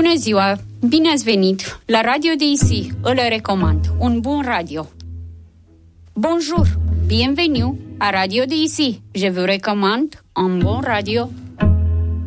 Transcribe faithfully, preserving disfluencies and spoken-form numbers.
Bună ziua! Bine ați venit la Radio D C. Îl recomand. Un bun radio. Bonjour! Bienvenue à Radio D C. Je vous recommande un bon radio.